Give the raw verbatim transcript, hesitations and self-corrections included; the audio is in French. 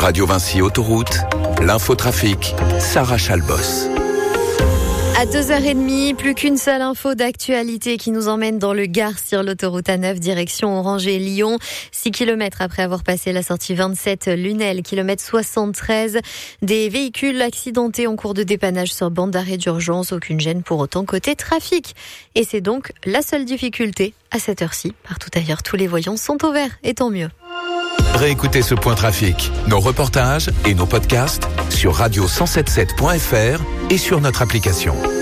Radio Vinci Autoroute, l'infotrafic, Sarah Chalbos. À deux heures trente, plus qu'une seule info d'actualité qui nous emmène dans le Gard sur l'autoroute A neuf, direction Orangé-Lyon. six kilomètres après avoir passé la sortie vingt-sept Lunel, kilomètre soixante-treize. Des véhicules accidentés en cours de dépannage sur bande d'arrêt d'urgence. Aucune gêne pour autant côté trafic. Et c'est donc la seule difficulté à cette heure-ci. Partout ailleurs, tous les voyants sont au vert, et tant mieux. Réécoutez ce point trafic, nos reportages et nos podcasts sur radio cent soixante-dix-sept point f r et sur notre application.